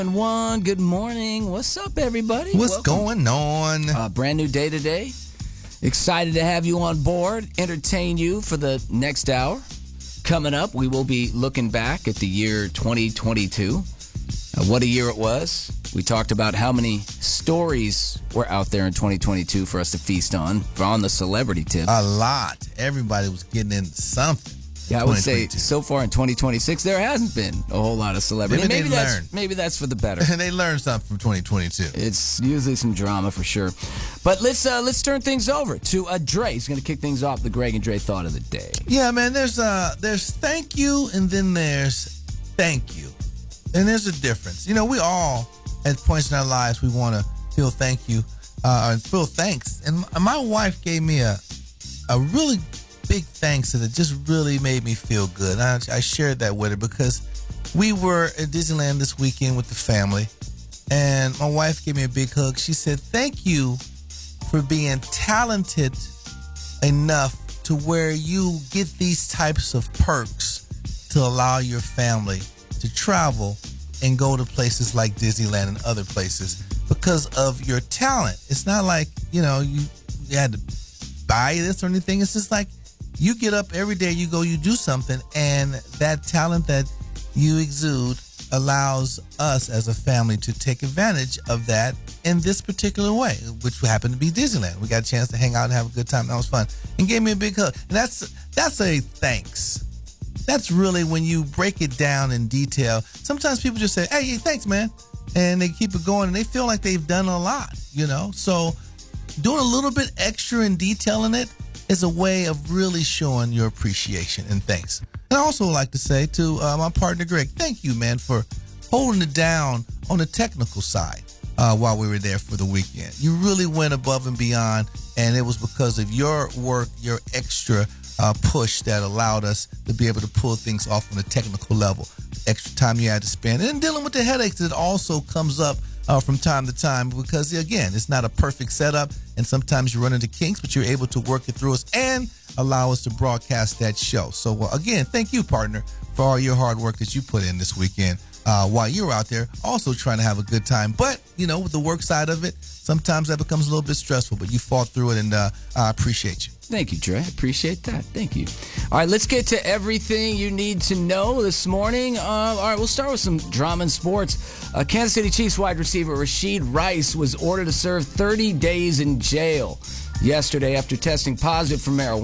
Good morning. What's up, everybody? What's going on? Brand new day today. Excited to have you on board, entertain you for the next hour. Coming up, we will be looking back at the year 2022. What a year it was. We talked about how many stories were out there in 2022 for us to feast on the celebrity tip. A lot. Everybody was getting into something. Yeah, I would say so far in 2026, there hasn't been a whole lot of celebrity. Maybe that's for the better. And they learned something from 2022. It's usually some drama for sure. But let's turn things over to Dre. He's going to kick things off, the Greg and Dre thought of the day. Yeah, man, there's thank you and then there's thank you. And there's a difference. You know, we all, at points in our lives, we want to feel thank you and feel thanks. And my wife gave me a really big thanks, and it just really made me feel good. I shared that with her because we were at Disneyland this weekend with the family, and my wife gave me a big hug. She said, "Thank you for being talented enough to where you get these types of perks to allow your family to travel and go to places like Disneyland and other places because of your talent. It's not like, you had to buy this or anything. It's just like you get up every day, you go, you do something, and that talent that you exude allows us as a family to take advantage of that in this particular way, which happened to be Disneyland. We got a chance to hang out and have a good time. That was fun. And gave me a big hug. And that's a thanks. That's really when you break it down in detail. Sometimes people just say, hey, thanks, man. And they keep it going, and they feel like they've done a lot, So doing a little bit extra in detail in it is a way of really showing your appreciation and thanks. And I also like to say to my partner, Greg, thank you, man, for holding it down on the technical side while we were there for the weekend. You really went above and beyond, and it was because of your work, your extra push that allowed us to be able to pull things off on a technical level. Extra time you had to spend, and dealing with the headaches that also comes up from time to time because, again, it's not a perfect setup, and sometimes you run into kinks, but you're able to work it through us and allow us to broadcast that show. So, again, thank you, partner, for all your hard work that you put in this weekend while you're out there also trying to have a good time. But, with the work side of it, sometimes that becomes a little bit stressful, but you fought through it, and I appreciate you. Thank you, Dre. I appreciate that. Thank you. All right, let's get to everything you need to know this morning. All right, we'll start with some drama in sports. Kansas City Chiefs wide receiver Rashid Rice was ordered to serve 30 days in jail yesterday after testing positive for marijuana.